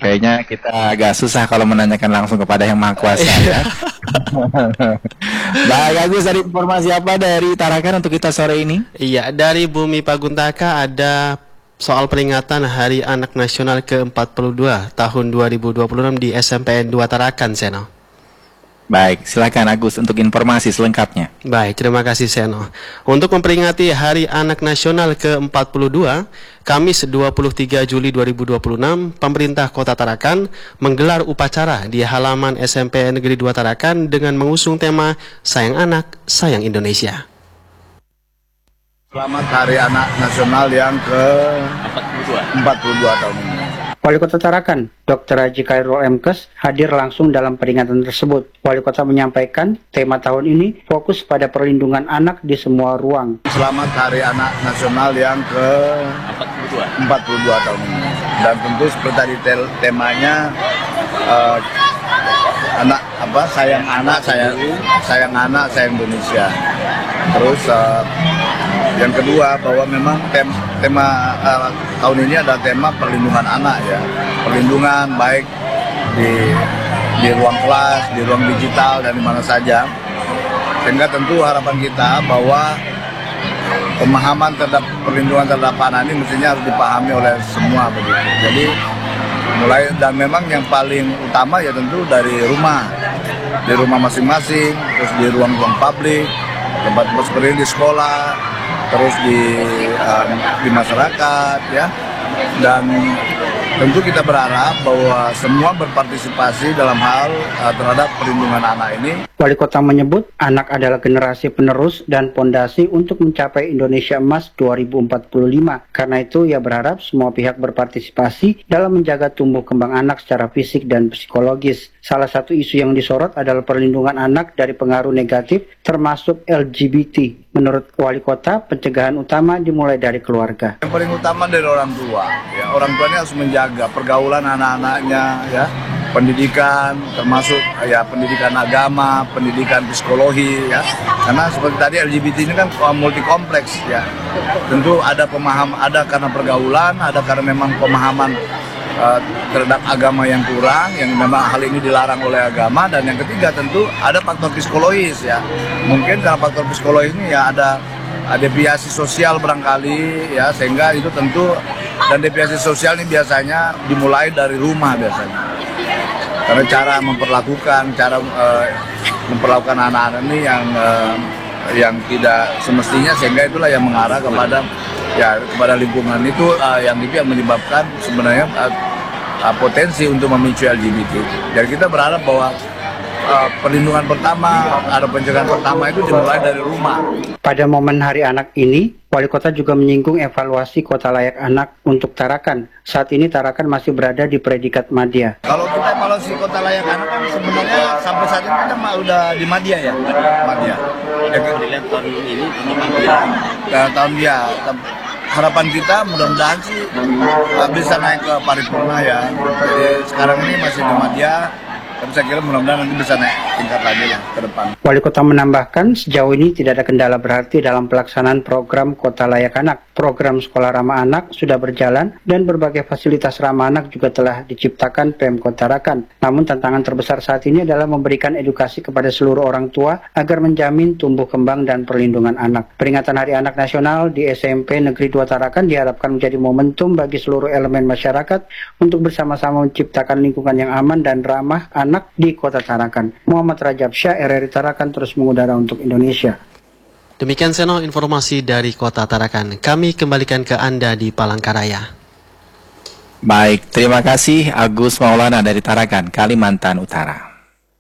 Kayaknya kita agak susah kalau menanyakan langsung kepada yang Maha Kuasa ya. Baik, Agus, dari informasi apa dari Tarakan untuk kita sore ini? Iya, dari Bumi Paguntaka ada soal peringatan Hari Anak Nasional ke-42 tahun 2026 di SMPN 2 Tarakan, Seno. Baik, silakan Agus untuk informasi selengkapnya. Baik, terima kasih Seno. Untuk memperingati Hari Anak Nasional ke-42, Kamis 23 Juli 2026, pemerintah Kota Tarakan menggelar upacara di halaman SMPN Negeri 2 Tarakan dengan mengusung tema Sayang Anak, Sayang Indonesia. Selamat Hari Anak Nasional yang ke-42 tahun ini. Wali Kota Tarakan, Dr. Haji Khairul Mkes, hadir langsung dalam peringatan tersebut. Wali Kota menyampaikan tema tahun ini fokus pada perlindungan anak di semua ruang. Selamat Hari Anak Nasional yang ke-42 tahun ini. Dan tentu seperti tadi temanya sayang anak, sayang Indonesia. Terus yang kedua bahwa memang tema tahun ini adalah tema perlindungan anak ya, perlindungan baik di ruang kelas, di ruang digital dan di mana saja. Sehingga tentu harapan kita bahwa pemahaman terhadap perlindungan terhadap anak ini mestinya harus dipahami oleh semua begitu. Jadi mulai dan memang yang paling utama ya tentu dari rumah, di rumah masing-masing, terus di ruang-ruang publik, tempat-tempat seperti di sekolah, terus di masyarakat ya, dan tentu kita berharap bahwa semua berpartisipasi dalam hal terhadap perlindungan anak ini. Wali Kota menyebut anak adalah generasi penerus dan pondasi untuk mencapai Indonesia Emas 2045. Karena itu ia berharap semua pihak berpartisipasi dalam menjaga tumbuh kembang anak secara fisik dan psikologis. Salah satu isu yang disorot adalah perlindungan anak dari pengaruh negatif termasuk LGBT. Menurut Wali Kota, pencegahan utama dimulai dari keluarga. Yang paling utama dari orang tua, ya, orang tuanya harus menjaga pergaulan anak-anaknya, ya, pendidikan, termasuk ya pendidikan agama, pendidikan psikologi, ya. Karena seperti tadi LGBT ini kan multi kompleks, ya. Tentu ada pemahaman, ada karena pergaulan, ada karena memang pemahaman terhadap agama yang kurang, yang memang hal ini dilarang oleh agama, dan yang ketiga tentu ada faktor psikologis ya. Mungkin karena faktor psikologis ini ya ada deviasi sosial barangkali ya, sehingga itu tentu, dan deviasi sosial ini biasanya dimulai dari rumah biasanya. Karena cara memperlakukan anak-anak ini yang tidak semestinya, sehingga itulah yang mengarah kepada lingkungan itu yang menyebabkan sebenarnya potensi untuk memicu LGBT. Dan kita berharap bahwa perlindungan pertama, ada pencegahan pertama itu dimulai dari rumah. Pada momen Hari Anak ini, Wali Kota juga menyinggung evaluasi Kota Layak Anak untuk Tarakan. Saat ini Tarakan masih berada di predikat Madya. Kalau kita evaluasi Kota Layak Anak kan sebenarnya sampai saat ini kita udah di Madya ya. Madya. Ya, dilihat tahun ini tahun dia. Harapan kita mudah-mudahan sih bisa naik ke paripurna ya. Jadi sekarang ini masih di Madya, tapi saya kira mudah-mudahan nanti bisa naik tingkat lagi lah ke depan. Wali Kota menambahkan sejauh ini tidak ada kendala berarti dalam pelaksanaan program Kota Layak Anak. Program Sekolah Ramah Anak sudah berjalan dan berbagai fasilitas ramah anak juga telah diciptakan Pemkot Tarakan. Namun tantangan terbesar saat ini adalah memberikan edukasi kepada seluruh orang tua agar menjamin tumbuh kembang dan perlindungan anak. Peringatan Hari Anak Nasional di SMP Negeri 2 Tarakan diharapkan menjadi momentum bagi seluruh elemen masyarakat untuk bersama-sama menciptakan lingkungan yang aman dan ramah anak di Kota Tarakan. Muhammad Rajab Syah, RRI Tarakan, terus mengudara untuk Indonesia. Demikian Seno informasi dari Kota Tarakan. Kami kembalikan ke Anda di Palangkaraya. Baik, terima kasih Agus Maulana dari Tarakan, Kalimantan Utara.